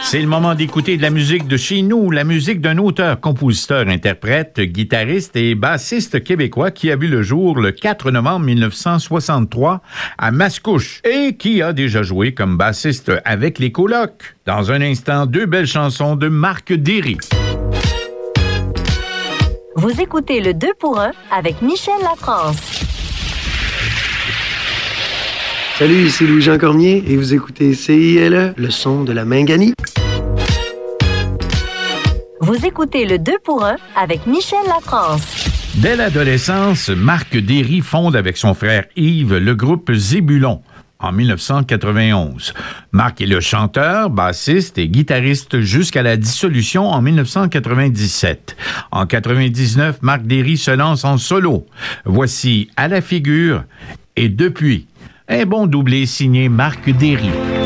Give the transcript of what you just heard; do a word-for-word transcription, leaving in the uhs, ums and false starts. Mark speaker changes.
Speaker 1: C'est le moment d'écouter de la musique de chez nous, la musique d'un auteur, compositeur, interprète, guitariste et bassiste québécois qui a vu le jour le quatre novembre mille neuf cent soixante-trois à Mascouche et qui a déjà joué comme bassiste avec les Colocs. Dans un instant, deux belles chansons de Marc Derry.
Speaker 2: Vous écoutez le deux pour un avec Michel Lafrance.
Speaker 3: Salut, ici Louis-Jean Cormier et vous écoutez C I L E, le son de la Minganie.
Speaker 2: Vous écoutez le deux pour un avec Michel Lafrance.
Speaker 1: Dès l'adolescence, Marc Derry fonde avec son frère Yves le groupe Zébulon en mille neuf cent quatre-vingt-onze. Marc est le chanteur, bassiste et guitariste jusqu'à la dissolution en mille neuf cent quatre-vingt-dix-sept. En quatre-vingt-dix-neuf, Marc Derry se lance en solo. Voici À la figure et Depuis. Un bon doublé signé Marc Derry.